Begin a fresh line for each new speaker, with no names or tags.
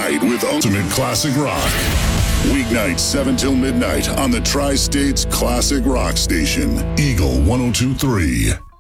ride with Ultimate Classic Rock. Weeknights 7 till midnight on the Tri-States Classic Rock Station, Eagle 102.3.